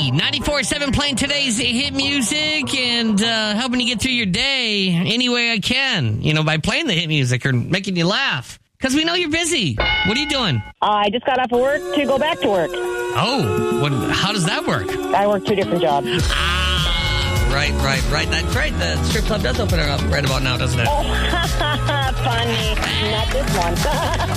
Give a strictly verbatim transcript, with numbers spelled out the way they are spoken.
Lee, ninety-four point seven playing today's hit music and uh, helping you get through your day any way I can, you know, by playing the hit music or making you laugh. Because we know you're busy. What are you doing? Uh, I just got off of work to go back to work. Oh, what, how does that work? I work two different jobs. Ah, right, right, right. That's right. The strip club does open her up right about now, doesn't it? Oh, funny. Not this one.